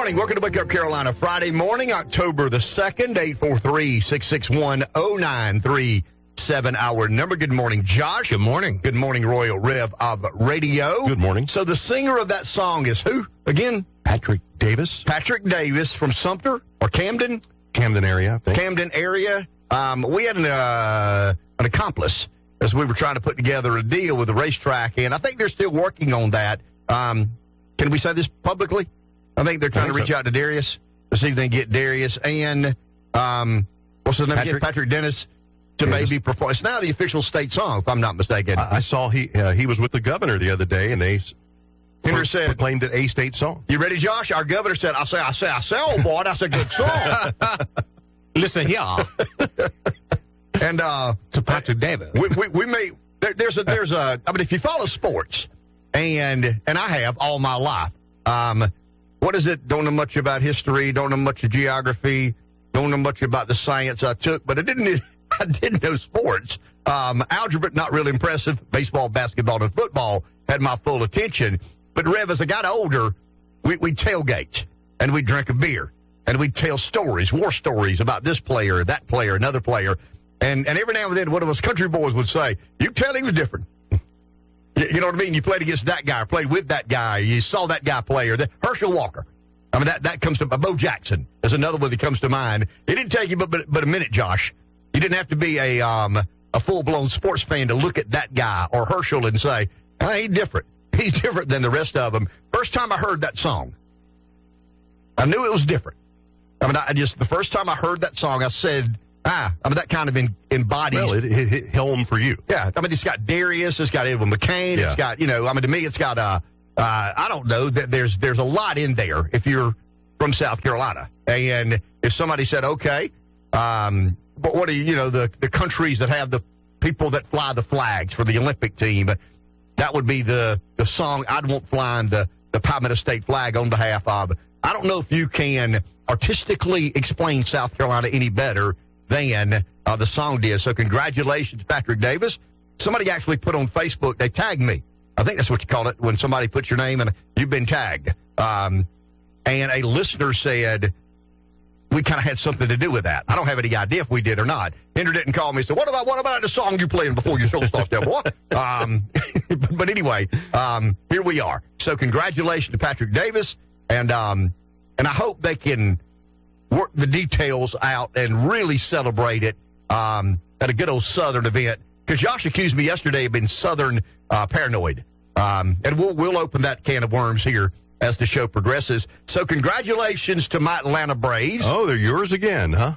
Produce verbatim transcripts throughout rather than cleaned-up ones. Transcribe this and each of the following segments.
morning. Welcome to Wake Up Carolina. Friday morning, October the second, eight four three, six six one, zero nine three seven. Our number. Good morning, Josh. Good morning. Good morning, Royal Rev of Radio. Good morning. So the singer of that song is who, again? Patrick Davis. Patrick Davis from Sumter or Camden? Camden area, I think. Camden area. Um, we had an, uh, an accomplice as we were trying to put together a deal with the racetrack, and I think they're still working on that. Um, can we say this publicly? I think they're trying to reach so. out to Darius to see if they can get Darius and, um, what's his name Patrick, again? Patrick Dennis to Dennis. maybe perform. It's now the official state song, if I'm not mistaken. I, I saw he uh, he was with the governor the other day, and they Henry pro- said, proclaimed it a state song. You ready, Josh? Our governor said, I say, I say, I say, oh, boy, that's a good song. Listen here and uh, to Patrick Davis. we, we, we may, there, there's a, there's a, I mean, if you follow sports, and and I have all my life, um, what is it? Don't know much about history, don't know much of geography, don't know much about the science I took, but I didn't, I didn't know sports. Um, algebra, not really impressive. Baseball, basketball, and football had my full attention. But, Rev, as I got older, we, we'd tailgate, and we'd drink a beer, and we'd tell stories, war stories about this player, that player, another player. And and every now and then, one of us country boys would say, you tell he was different. You, you know what I mean? You played against that guy, or played with that guy, you saw that guy play, or the, Herschel Walker. I mean, that, that comes to, uh, Bo Jackson is another one that comes to mind. It didn't take you but, but, but a minute, Josh. You didn't have to be a um, a full-blown sports fan to look at that guy or Herschel and say, oh, he's different. He's different than the rest of them. First time I heard that song, I knew it was different. I mean, I just, the first time I heard that song, I said, ah, I mean, that kind of in, embodies. Well, it, it hit home for you. Yeah, I mean, it's got Darius, it's got Edwin McCain, Yeah. it's got, you know, I mean, to me, it's got, uh, uh, I don't know, that there's there's a lot in there if you're from South Carolina. And if somebody said, okay, um, but what are you, you know, the, the countries that have the people that fly the flags for the Olympic team, that would be the, the song I'd want flying the, the Palmetto State flag on behalf of. I don't know if you can artistically explain South Carolina any better than uh, the song did. So congratulations, Patrick Davis. Somebody actually put on Facebook, they tagged me. I think that's what you call it when somebody puts your name and you've been tagged. Um, and a listener said, we kind of had something to do with that. I don't have any idea if we did or not. Henry didn't call me and said, what about what about the song you playing before your show starts there, boy? Um, but anyway, um, here we are. So congratulations to Patrick Davis. And um, and I hope they can work the details out and really celebrate it um, at a good old Southern event. Because Josh accused me yesterday of being Southern uh, paranoid. Um, and we'll we'll open that can of worms here as the show progresses. So congratulations to my Atlanta Braves. Oh, they're yours again, huh?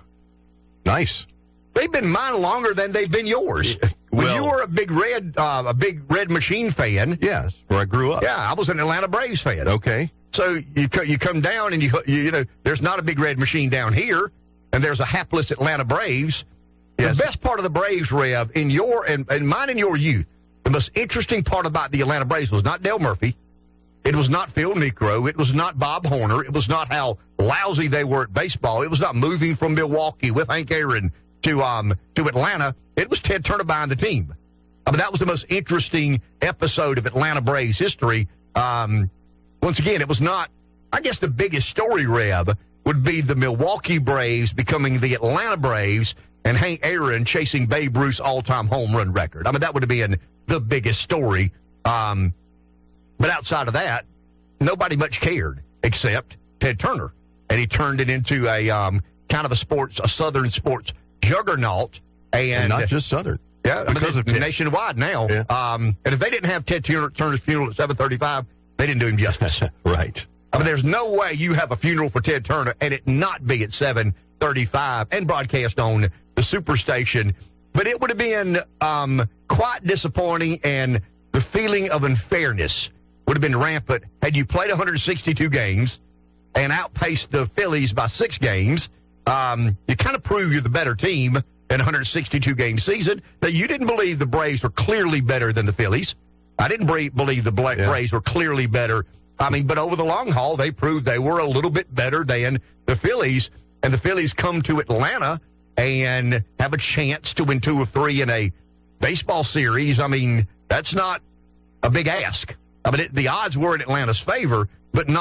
Nice. They've been mine longer than they've been yours. When Well- you were a big red uh, a big Red Machine fan. Yes, where I grew up. Yeah, I was an Atlanta Braves fan. Okay. So you co- you come down and you, you you know there's not a big Red Machine down here, and there's a hapless Atlanta Braves. Yes. The best part of the Braves, Rev, in your and, and mine and your youth, the most interesting part about the Atlanta Braves was not Dale Murphy, it was not Phil Necro, it was not Bob Horner, it was not how lousy they were at baseball, it was not moving from Milwaukee with Hank Aaron to um to Atlanta. It was Ted Turner behind the team. I mean, that was the most interesting episode of Atlanta Braves history. Um, once again, it was not, I guess the biggest story, Reb, would be the Milwaukee Braves becoming the Atlanta Braves and Hank Aaron chasing Babe Ruth's all-time home run record. I mean, that would have been the biggest story. Um, but outside of that, nobody much cared except Ted Turner. And he turned it into a um, kind of a sports, a Southern sports juggernaut. And, And not just Southern. yeah, because I mean, of Ted. nationwide now. Yeah. Um, and if they didn't have Ted Turner, Turner's funeral at seven thirty-five, they didn't do him justice. Right. I mean, there's no way you have a funeral for Ted Turner and it not be at seven thirty-five and broadcast on the Superstation. But it would have been um, quite disappointing, and the feeling of unfairness would have been rampant had you played one hundred sixty-two games and outpaced the Phillies by six games. Um, you kind of prove you're the better team in a one hundred sixty-two game season. Now, you didn't believe the Braves were clearly better than the Phillies. I didn't bre- believe the Bla- Yeah. Braves were clearly better. I mean, but over the long haul, they proved they were a little bit better than the Phillies. And the Phillies come to Atlanta and have a chance to win two or three in a baseball series. I mean, that's not a big ask. I mean, it, the odds were in Atlanta's favor, but not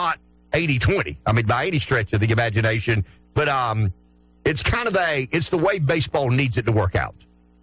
eighty twenty. I mean, by any stretch of the imagination. But um, it's kind of a, it's the way baseball needs it to work out.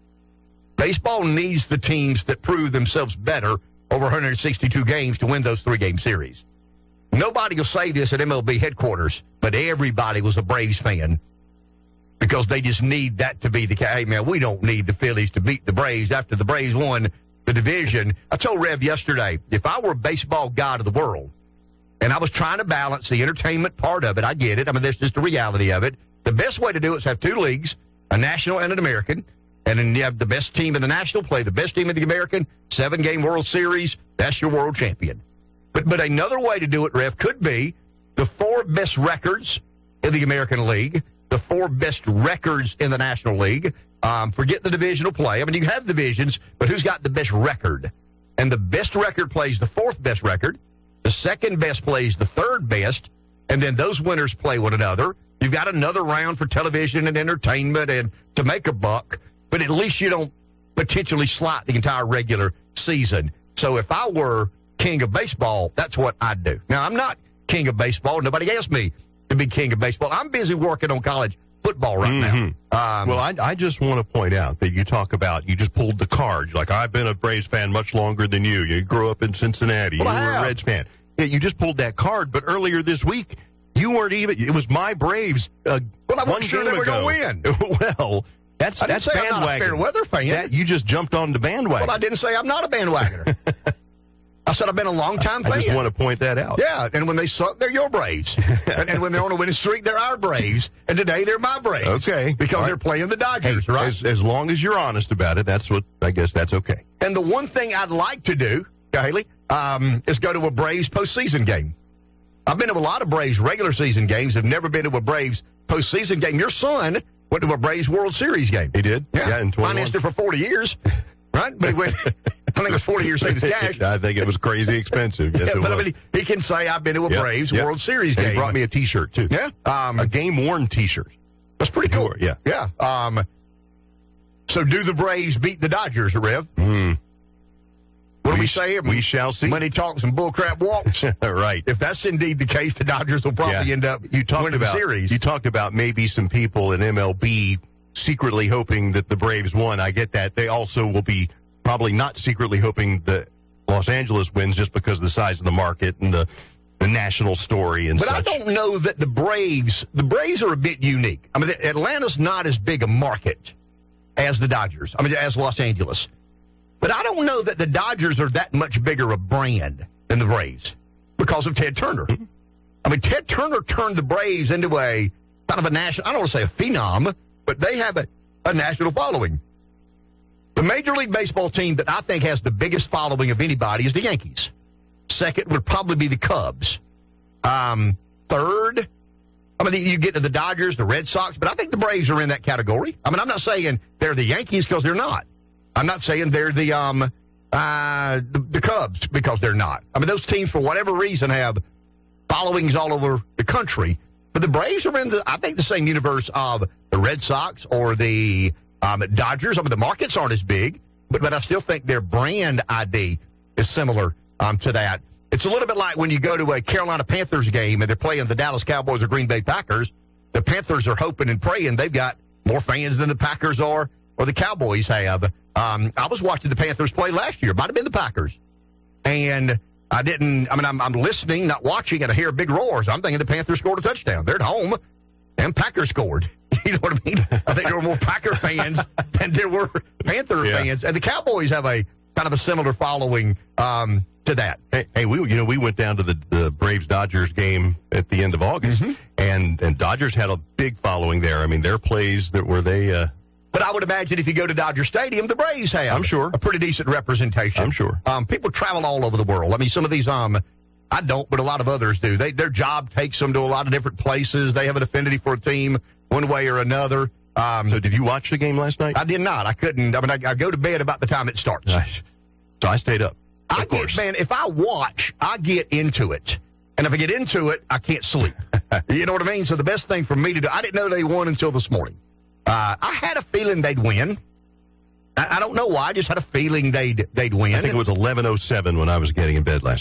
Baseball needs the teams that prove themselves better over one hundred sixty-two games to win those three-game series. Nobody will say this at M L B headquarters, but everybody was a Braves fan because they just need that to be the case. Hey, man, we don't need the Phillies to beat the Braves after the Braves won the division. I told Rev yesterday, if I were a baseball god of the world and I was trying to balance the entertainment part of it, I get it. I mean, that's just the reality of it. The best way to do it is have two leagues, a national and an American, and then you have the best team in the national play the best team in the American, seven-game World Series, that's your world champion. But but another way to do it, Rev, could be the four best records in the American League, the four best records in the National League. Um, forget the divisional play. I mean, you have divisions, but who's got the best record? And the best record plays the fourth best record. The second best plays the third best. And then those winners play one another. You've got another round for television and entertainment and to make a buck. But at least you don't potentially slot the entire regular season. So if I were king of baseball, that's what I'd do. Now, I'm not king of baseball. Nobody asked me to be king of baseball. I'm busy working on college football right Mm-hmm. now. Um, Well, I, I just want to point out that you talk about, you just pulled the card. Like, I've been a Braves fan much longer than you. You grew up in Cincinnati. Well, you I were have. a Reds fan. Yeah, you just pulled that card, but earlier this week, you weren't even, it was my Braves. Uh, Well, I wasn't one sure game they were ago. gonna win. Well, that's, I didn't that's say I'm not a bandwagon. fair weather fan. That, you just jumped on the bandwagon. Well, I didn't say I'm not a bandwagoner. I said I've been a long-time fan. I just want to point that out. Yeah, and when they suck, they're your Braves. and, and when they're on a winning streak, they're our Braves. And today, they're my Braves. Okay. Because All right. they're playing the Dodgers, Hey, right? As, as long as you're honest about it, that's what, I guess that's okay. And the one thing I'd like to do, Haley, um, is go to a Braves postseason game. I've been to a lot of Braves regular season games. Have never been to a Braves postseason game. Your son went to a Braves World Series game. He did? Yeah, Yeah, in twenty-one. financed it for forty years, right? But he went, I think it was forty years saved his cash. I think it was crazy expensive. Yes, Yeah, it but was. I mean, he can say, I've been to a Yep, Braves yep. World Series And game. he brought me a T-shirt, too. Yeah. Um, A game-worn T-shirt. that's pretty cool. Yeah. Yeah. Um, so do the Braves beat the Dodgers, Rev? Mm. What do we sh- say? We shall see. Money talks and bullcrap walks. Right. If that's indeed the case, the Dodgers will probably Yeah. end up You talked winning about the series. You talked about maybe some people in M L B secretly hoping that the Braves won. I get that. They also will be probably not secretly hoping that Los Angeles wins just because of the size of the market and the, the national story and But such. I don't know that the Braves, the Braves are a bit unique. I mean, Atlanta's not as big a market as the Dodgers. I mean, as Los Angeles. But I don't know that the Dodgers are that much bigger a brand than the Braves because of Ted Turner. Mm-hmm. I mean, Ted Turner turned the Braves into a kind of a national, I don't want to say a phenom, but they have a, a national following. The Major League Baseball team that I think has the biggest following of anybody is the Yankees. Second would probably be the Cubs. Um, third, I mean, you get to the Dodgers, the Red Sox, but I think the Braves are in that category. I mean, I'm not saying they're the Yankees because they're not. I'm not saying they're the um uh the, the Cubs because they're not. I mean, those teams, for whatever reason, have followings all over the country. But the Braves are in, the, I think, the same universe of the Red Sox or the um, Dodgers. I mean, the markets aren't as big, but, but I still think their brand I D is similar um, to that. It's a little bit like when you go to a Carolina Panthers game and they're playing the Dallas Cowboys or Green Bay Packers. The Panthers are hoping and praying they've got more fans than the Packers are or the Cowboys have. Um, I was watching the Panthers play last year. Might have been the Packers. And I didn't, I mean, I'm, I'm listening, not watching, and I hear big roars. I'm thinking the Panthers scored a touchdown. They're at home, and Packers scored. You know what I mean? I think there were more Packer fans than there were Panther Yeah. fans. And the Cowboys have a kind of a similar following um, to that. Hey, hey, we you know we went down to the, the Braves Dodgers game at the end of August, Mm-hmm. and and Dodgers had a big following there. I mean, their plays that were they. Uh, But I would imagine if you go to Dodger Stadium, the Braves have. I'm sure. A pretty decent representation. I'm sure. Um, people travel all over the world. I mean, some of these, um, I don't, but a lot of others do. They, their job takes them to a lot of different places. They have an affinity for a team one way or another. Um, so, did you watch the game last night? I did not. I couldn't. I mean, I, I go to bed about the time it starts. Nice. So I stayed up. Of I course. get, man, if I watch, I get into it. And if I get into it, I can't sleep. You know what I mean? So the best thing for me to do, I didn't know they won until this morning. Uh, I had a feeling they'd win. I, I don't know why. I just had a feeling they'd they'd win. I think it was eleven oh seven when I was getting in bed last night.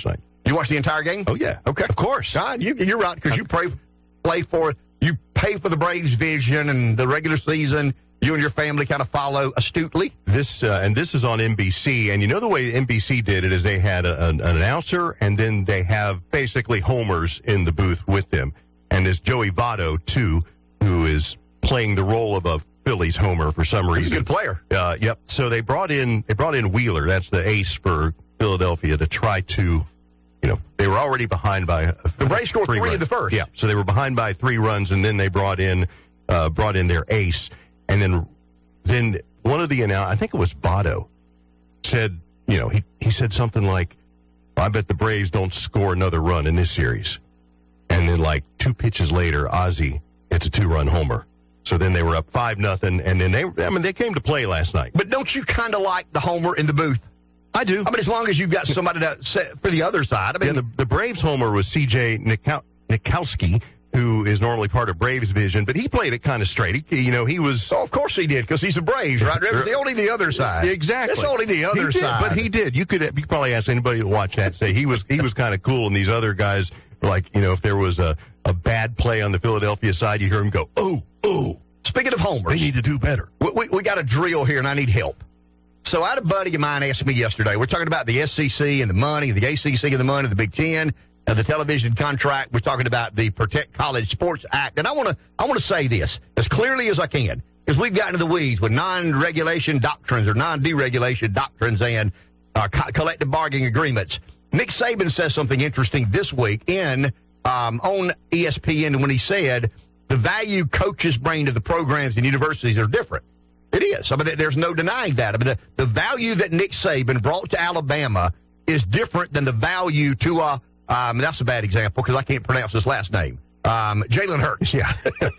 You watch the entire game? Oh, yeah. Okay. Of course. God, you, you're right, because you pray, play for it. You pay for the Braves' vision and the regular season. You and your family kind of follow astutely. This uh, and this is on N B C, and you know the way N B C did it is they had a, an, an announcer, and then they have basically homers in the booth with them. And there's Joey Votto, too, who is playing the role of a Phillies homer for some reason. He's a good player. Uh, yep. So they brought in they brought in Wheeler, that's the ace for Philadelphia, to try to, you know, they were already behind by a, the Braves scored three, three in the first. Yeah. So they were behind by three runs, and then they brought in uh, brought in their ace. And then, then one of the annou- I think it was Votto, said, you know, he, he said something like, I bet the Braves don't score another run in this series. And then, like, two pitches later, Ozzie hits a two-run homer. So then they were up five nothing, and then they, I mean, they came to play last night. But don't you kind of like the homer in the booth? I do. I mean, as long as you've got somebody to set for the other side. I mean, yeah, the, the Braves homer was C J Nikow- Nikowski, who is normally part of Braves Vision, but he played it kind of straight. He, you know, he was... Oh, of course he did, because he's a Braves, right? It's the only the other side. Exactly. It's only the other he did, side. But he did. You could, you could probably ask anybody to watch that and say he was he was kind of cool, and these other guys, like, you know, if there was a, a bad play on the Philadelphia side, you hear him go, oh, oh. Speaking of homers, They need to do better. we, we, we got a drill here, and I need help. So I had a buddy of mine ask me yesterday, we're talking about the S E C and the money, the A C C and the money, the Big Ten, and the television contract. We're talking about the Protect College Sports Act. And I want to I want to say this as clearly as I can, because we've gotten to the weeds with non-regulation doctrines or non-deregulation doctrines and uh, co- collective bargaining agreements. Nick Saban says something interesting this week in um, on E S P N when he said the value coaches bring to the programs and universities are different. It is. I mean, there's no denying that. I mean, the, the value that Nick Saban brought to Alabama is different than the value to a Um, that's a bad example because I can't pronounce his last name. Um, Jalen Hurts. Yeah.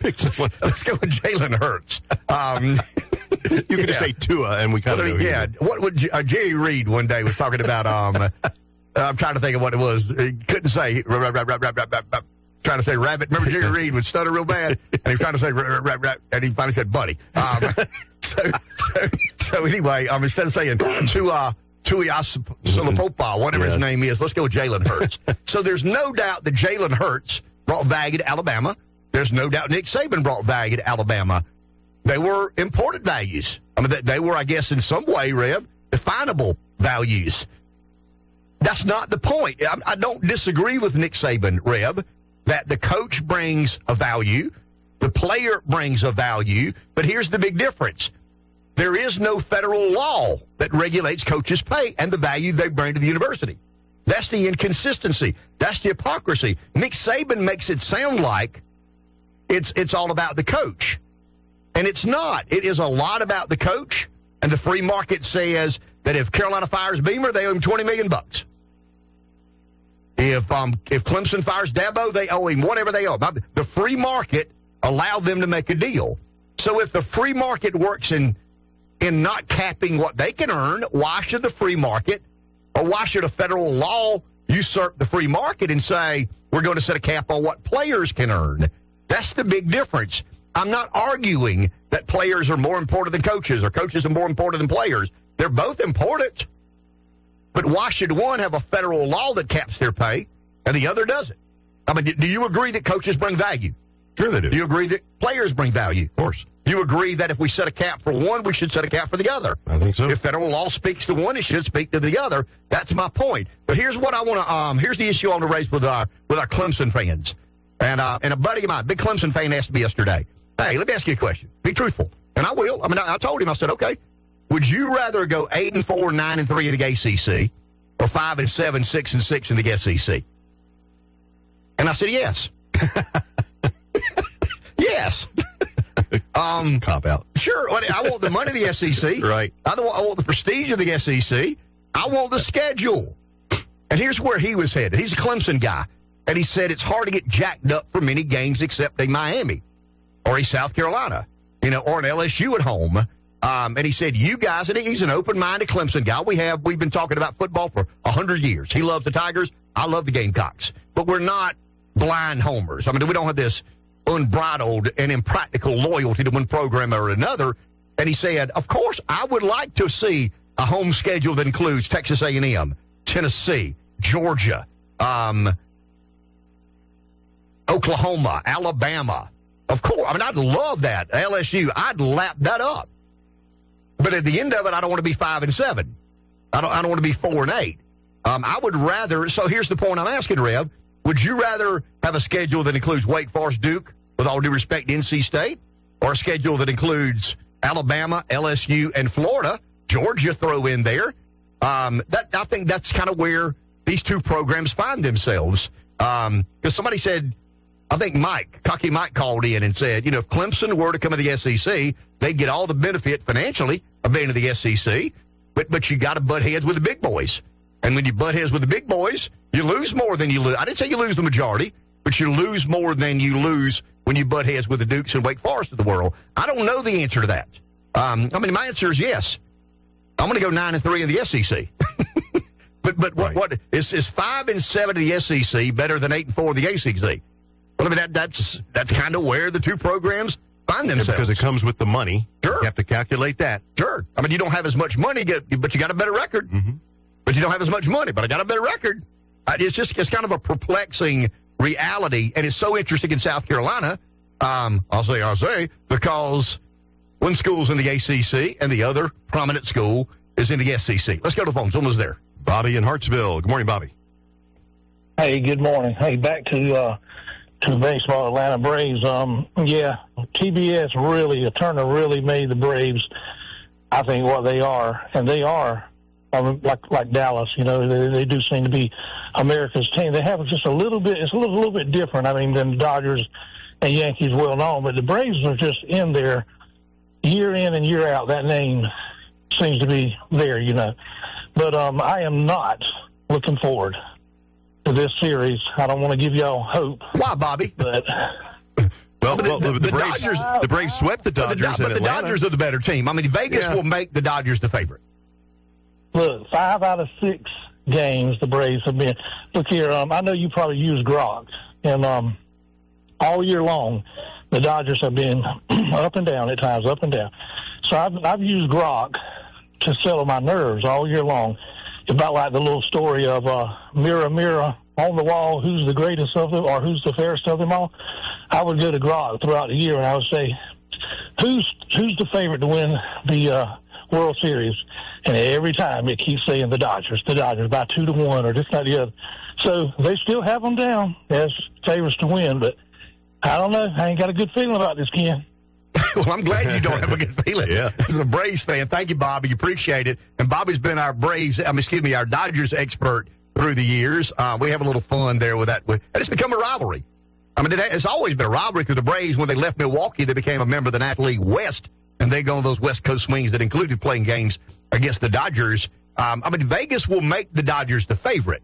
Let's go with Jalen Hurts. Um, You could just yeah. say Tua, and we kind of Well, know. yeah. What would J- uh, Jerry Reed one day was talking about? Um, I'm trying to think of what it was. He couldn't say. Rap, rap, rap, rap, rap, rap, rap. Trying to say rabbit. Remember Jerry Reed would stutter real bad, and he was trying to say rap, rap, rap, and he finally said buddy. Um, so, so, so anyway, um, instead of saying to uh. Tuiasosopopa, whatever Yeah. his name is. Let's go with Jalen Hurts. So there's no doubt that Jalen Hurts brought value to Alabama. There's no doubt Nick Saban brought value to Alabama. They were important values. I mean, they were, I guess, in some way, Rev, definable values. That's not the point. I, I don't disagree with Nick Saban, Rev, that the coach brings a value, the player brings a value, but here's the big difference. There is no federal law that regulates coaches' pay and the value they bring to the university. That's the inconsistency. That's the hypocrisy. Nick Saban makes it sound like it's it's all about the coach. And it's not. It is a lot about the coach, and the free market says that if Carolina fires Beamer, they owe him twenty million bucks. If um if Clemson fires Dabo, they owe him whatever they owe. The free market allowed them to make a deal. So if the free market works in in not capping what they can earn, why should the free market or why should a federal law usurp the free market and say we're going to set a cap on what players can earn? That's the big difference. I'm not arguing that players are more important than coaches or coaches are more important than players. They're both important. But why should one have a federal law that caps their pay and the other doesn't? I mean, do you agree that coaches bring value? Sure they do. Do you agree that players bring value? Of course. You agree that if we set a cap for one, we should set a cap for the other? I think so. If federal law speaks to one, it should speak to the other. That's my point. But here's what I want to. Um, here's the issue I want to raise with our with our Clemson fans, and uh, and a buddy of mine, big Clemson fan, asked me yesterday. Hey, let me ask you a question. Be truthful, and I will. I mean, I, I told him. I said, okay. Would you rather go eight and four, nine and three in the A C C, or five and seven, six and six in the S E C? And I said, yes. Yes. Um, Cop out. Sure. I want the money of the S E C. Right. I want the prestige of the S E C. I want the schedule. And here's where he was headed. He's a Clemson guy. And he said it's hard to get jacked up for many games except a Miami or a South Carolina, you know, or an L S U at home. Um, and he said, you guys, and he's an open-minded Clemson guy. We have, we've been talking about football for a hundred years. He loves the Tigers. I love the Gamecocks. But we're not blind homers. I mean, we don't have this unbridled and impractical loyalty to one program or another. And he said, of course, I would like to see a home schedule that includes Texas A and M, Tennessee, Georgia, um, Oklahoma, Alabama. Of course. I mean, I'd love that. L S U, I'd lap that up. But at the end of it, I don't want to be five and seven. I don't, I don't want to be four and eight. Um, I would rather, so here's the point I'm asking, Rev. Would you rather have a schedule that includes Wake Forest, Duke, with all due respect, N C State, or a schedule that includes Alabama, L S U, and Florida, Georgia throw in there? Um, that I think that's kind of where these two programs find themselves. Because um, somebody said, I think Mike, Cocky Mike called in and said, you know, if Clemson were to come to the S E C, they'd get all the benefit financially of being in the S E C, but but you got to butt heads with the big boys. And when you butt heads with the big boys, you lose more than you lose. I didn't say you lose the majority, but you lose more than you lose when you butt heads with the Dukes and Wake Forest of the world. I don't know the answer to that. Um, I mean, my answer is yes. I'm going to go nine and three in the S E C. but but right. what, what is is five and seven in the S E C better than eight and four in the A C C? Well, I mean that that's that's kind of where the two programs find themselves. Yeah, because it comes with the money. Sure. You have to calculate that. Sure. I mean, you don't have as much money, but you got a better record. Mm-hmm. But you don't have as much money, but I got a better record. It's just it's kind of a perplexing reality, and it's so interesting in South Carolina. Um, I'll say, I'll say, because one school's in the A C C and the other prominent school is in the S E C. Let's go to the phone. Someone's there. Bobby in Hartsville. Good morning, Bobby. Hey, good morning. Hey, back to uh, to baseball, Atlanta Braves. Um, yeah, T B S really, Turner really made the Braves, I think, what they are, and they are. Um, like like Dallas, you know, they, they do seem to be America's team. They have just a little bit, it's a little, little bit different, I mean, than the Dodgers and Yankees well known, but the Braves are just in there year in and year out. That name seems to be there, you know. But um, I am not looking forward to this series. I don't want to give y'all hope. Why, Bobby? But... Well, the, well, the, the, the Braves, Dodgers, the Braves swept the Dodgers but the, in but the Atlanta. Dodgers are the better team. I mean, Vegas Yeah. will make the Dodgers the favorite. Look, five out of six games the Braves have been. Look here, um, I know you probably use Grok, and um, all year long, the Dodgers have been up and down at times, up and down. So I've, I've used Grok to settle my nerves all year long. About like the little story of uh, mirror, mirror on the wall, who's the greatest of them or who's the fairest of them all. I would go to Grok throughout the year, and I would say, who's who's the favorite to win the uh, World Series? And every time it keeps saying the Dodgers, the Dodgers by two to one or this, that, the other. So they still have them down as favorites to win, but I don't know. I ain't got a good feeling about this, Ken. Well, I'm glad you don't have a good feeling. Yeah. As a Braves fan, thank you, Bobby. Appreciate it. And Bobby's been our Braves, I mean, excuse me, our Dodgers expert through the years. Uh, we have a little fun there with that. And it's become a rivalry. I mean, it, it's always been a rivalry because the Braves, when they left Milwaukee, they became a member of the National League West, and they go on those West Coast swings that included playing games against the Dodgers. Um, I mean, Vegas will make the Dodgers the favorite.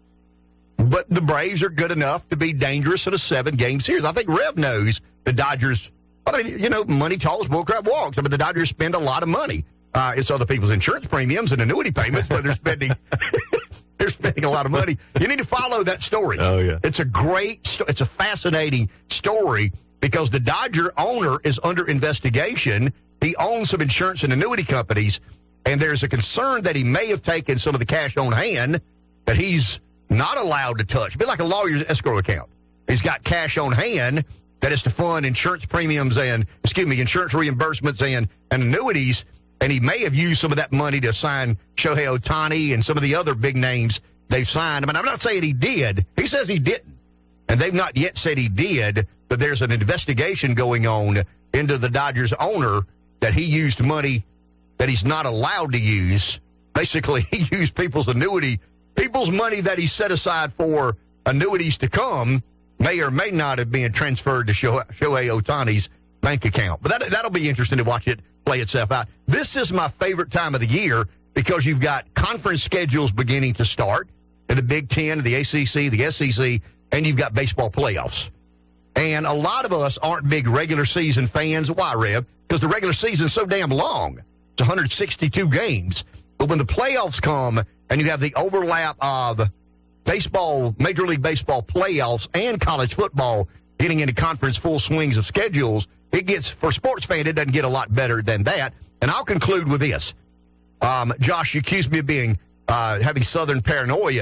But the Braves are good enough to be dangerous in a seven-game series. I think Rev knows the Dodgers, I mean, you know, money talks, bullcrap walks. I mean, the Dodgers spend a lot of money. Uh, it's other people's insurance premiums and annuity payments, but they're spending they're spending a lot of money. You need to follow that story. Oh, yeah. It's a great, sto- it's a fascinating story because the Dodger owner is under investigation. He owns some insurance and annuity companies, and there's a concern that he may have taken some of the cash on hand that he's not allowed to touch. A bit like a lawyer's escrow account. He's got cash on hand that is to fund insurance premiums and, excuse me, insurance reimbursements and, and annuities, and he may have used some of that money to sign Shohei Ohtani and some of the other big names they've signed. I mean, I'm not saying he did. He says he didn't, and they've not yet said he did, but there's an investigation going on into the Dodgers owner that he used money that he's not allowed to use. Basically, he used people's annuity, people's money that he set aside for annuities to come may or may not have been transferred to Shohei Ohtani's bank account. But that, that'll be interesting to watch it play itself out. This is my favorite time of the year because you've got conference schedules beginning to start in the Big Ten, the A C C, the S E C, and you've got baseball playoffs. And a lot of us aren't big regular season fans. Why, Rev? Because the regular season's so damn long. It's one hundred sixty-two games. But when the playoffs come and you have the overlap of baseball, Major League Baseball playoffs and college football getting into conference full swings of schedules, it gets, for sports fan, it doesn't get a lot better than that. And I'll conclude with this. Um, Josh, you accused me of being, uh, having Southern paranoia.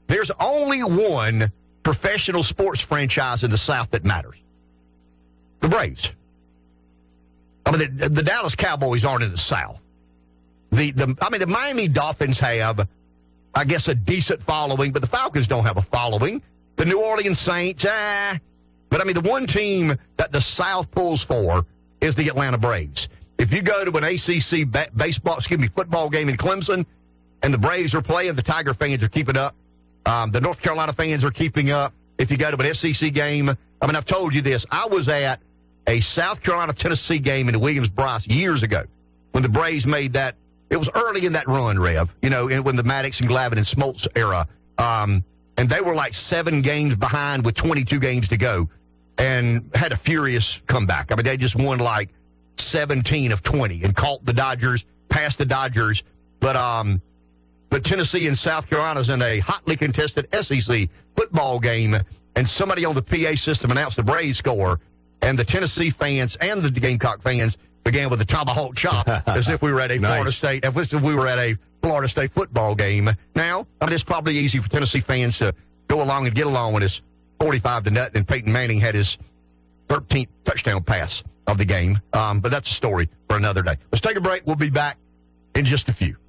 there's only one professional sports franchise in the South that matters. The Braves. I mean, the, the Dallas Cowboys aren't in the South. The, the I mean, the Miami Dolphins have, I guess, a decent following, but the Falcons don't have a following. The New Orleans Saints, ah. But, I mean, the one team that the South pulls for is the Atlanta Braves. If you go to an A C C ba- baseball, excuse me, football game in Clemson, and the Braves are playing, the Tiger fans are keeping up. Um, the North Carolina fans are keeping up. If you go to an S E C game, I mean, I've told you this. I was at a South Carolina-Tennessee game in the Williams-Brice years ago when the Braves made that. It was early in that run, Rev, you know, when the Maddox and Glavine and Smoltz era. Um, and they were like seven games behind with twenty-two games to go and had a furious comeback. I mean, they just won like seventeen of twenty and caught the Dodgers, passed the Dodgers. But um, but Tennessee and South Carolina's in a hotly contested S E C football game, and somebody on the P A system announced the Braves score, and the Tennessee fans and the Gamecock fans began with a tomahawk chop as if we were at a nice. Florida State, as if we were at a Florida State football game. Now, I mean, it's probably easy for Tennessee fans to go along and get along when it's forty-five to nothing, and Peyton Manning had his thirteenth touchdown pass of the game. Um, but that's a story for another day. Let's take a break. We'll be back in just a few.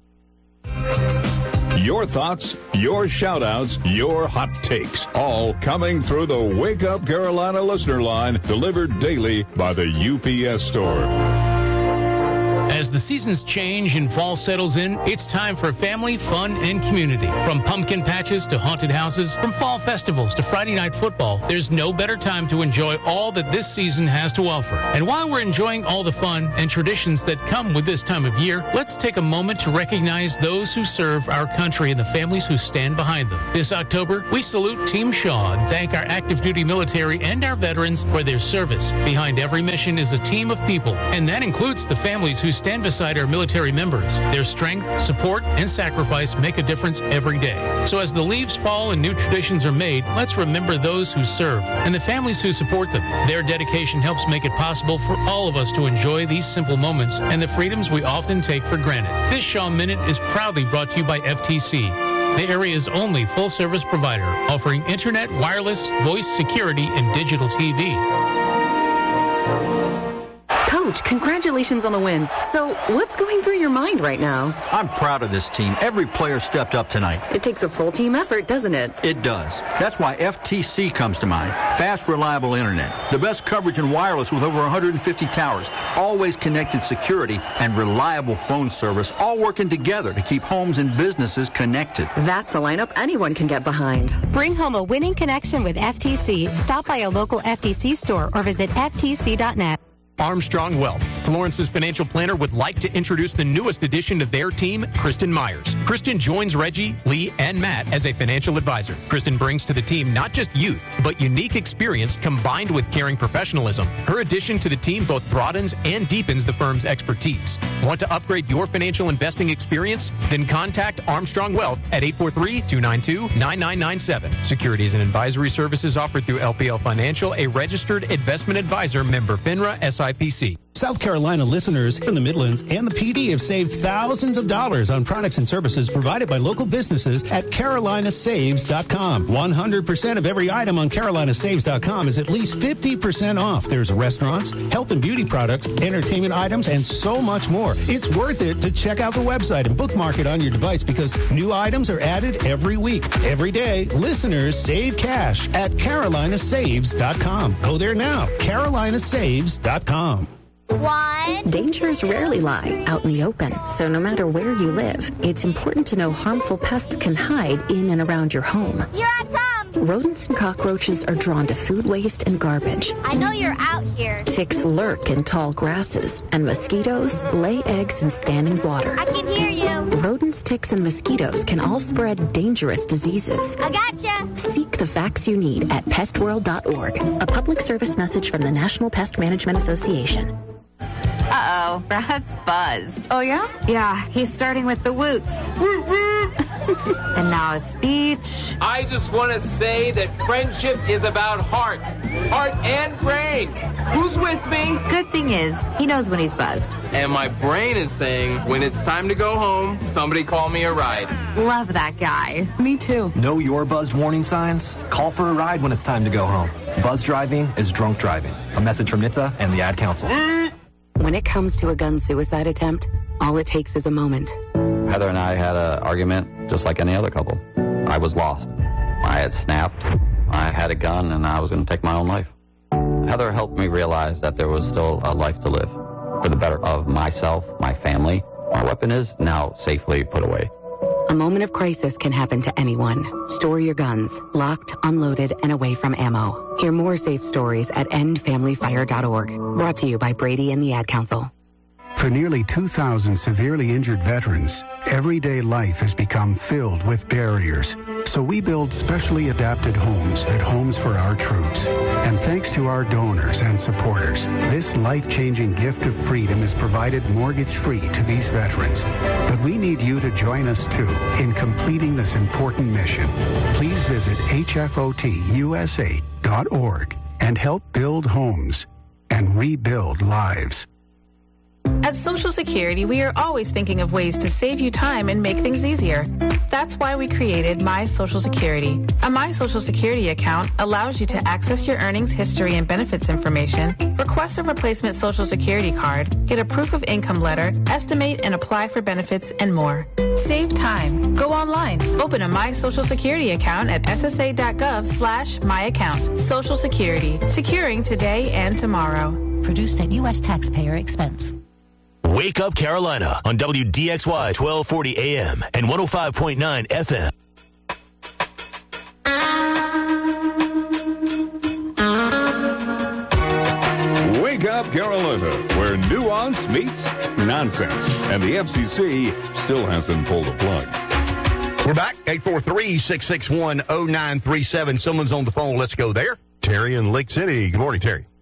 Your thoughts, your shout-outs, your hot takes, all coming through the Wake Up Carolina listener line, delivered daily by the U P S Store. As the seasons change and fall settles in, it's time for family, fun, and community. From pumpkin patches to haunted houses, from fall festivals to Friday night football, there's no better time to enjoy all that this season has to offer. And while we're enjoying all the fun and traditions that come with this time of year, let's take a moment to recognize those who serve our country and the families who stand behind them. This October, we salute Team Shaw and thank our active duty military and our veterans for their service. Behind every mission is a team of people, and that includes the families who stand beside our military members. Their strength, support, and sacrifice make a difference every day. So as the leaves fall and new traditions are made, let's remember those who serve and the families who support them. Their dedication helps make it possible for all of us to enjoy these simple moments and the freedoms we often take for granted. This Shaw Minute is proudly brought to you by F T C, the area's only full-service provider, offering internet, wireless, voice security, and digital T V. Coach, congratulations on the win. So, what's going through your mind right now? I'm proud of this team. Every player stepped up tonight. It takes a full team effort, doesn't it? It does. That's why F T C comes to mind. Fast, reliable internet. The best coverage in wireless with over one hundred fifty towers. Always connected security and reliable phone service, all working together to keep homes and businesses connected. That's a lineup anyone can get behind. Bring home a winning connection with F T C. Stop by a local F T C store or visit F T C dot net. Armstrong Wealth. Florence's financial planner would like to introduce the newest addition to their team, Kristen Myers. Kristen joins Reggie, Lee, and Matt as a financial advisor. Kristen brings to the team not just youth, but unique experience combined with caring professionalism. Her addition to the team both broadens and deepens the firm's expertise. Want to upgrade your financial investing experience? Then contact Armstrong Wealth at eight four three, two nine two, nine nine nine seven. Securities and advisory services offered through L P L Financial, a registered investment advisor, member FINRA S I P C. South Carolina listeners from the Midlands and the P D have saved thousands of dollars on products and services provided by local businesses at Carolina Saves dot com. one hundred percent of every item on Carolina Saves dot com is at least fifty percent off. There's restaurants, health and beauty products, entertainment items, and so much more. It's worth it to check out the website and bookmark it on your device because new items are added every week. Every day, listeners save cash at Carolina Saves dot com. Go there now, Carolina Saves dot com. One. Dangers rarely lie out in the open, so no matter where you live, it's important to know harmful pests can hide in and around your home. Here I come. Rodents and cockroaches are drawn to food waste and garbage. I know you're out here. Ticks lurk in tall grasses, and mosquitoes lay eggs in standing water. I can hear you. Rodents, ticks, and mosquitoes can all spread dangerous diseases. I gotcha. Seek the facts you need at pest world dot org. A public service message from the National Pest Management Association. Uh-oh, Brad's buzzed. Oh, yeah? Yeah, he's starting with the woots. And now a speech. I just want to say that friendship is about heart. Heart and brain. Who's with me? Good thing is, he knows when he's buzzed. And my brain is saying, when it's time to go home, somebody call me a ride. Love that guy. Me too. Know your buzzed warning signs? Call for a ride when it's time to go home. Buzz driving is drunk driving. A message from N H T S A and the Ad Council. When it comes to a gun suicide attempt, all it takes is a moment. Heather and I had an argument just like any other couple. I was lost. I had snapped. I had a gun, and I was going to take my own life. Heather helped me realize that there was still a life to live for the better of myself, my family. My weapon is now safely put away. A moment of crisis can happen to anyone. Store your guns, locked, unloaded, and away from ammo. Hear more safe stories at end family fire dot org. Brought to you by Brady and the Ad Council. For nearly two thousand severely injured veterans, everyday life has become filled with barriers. So we build specially adapted homes at Homes for Our Troops. And thanks to our donors and supporters, this life-changing gift of freedom is provided mortgage-free to these veterans. But we need you to join us, too, in completing this important mission. Please visit H F O T U S A dot org and help build homes and rebuild lives. At Social Security, we are always thinking of ways to save you time and make things easier. That's why we created My Social Security. A My Social Security account allows you to access your earnings history and benefits information, request a replacement Social Security card, get a proof of income letter, estimate and apply for benefits, and more. Save time. Go online. Open a My Social Security account at S S A dot gov slash my account. Social Security. Securing today and tomorrow. Produced at U S taxpayer expense. Wake Up Carolina on W D X Y twelve forty A M and one oh five point nine F M. Wake Up Carolina, where nuance meets nonsense, and the F C C still hasn't pulled a plug. We're back, eight four three, six six one, oh nine three seven. Someone's on the phone. Let's go there. Terry in Lake City. Good morning, Terry.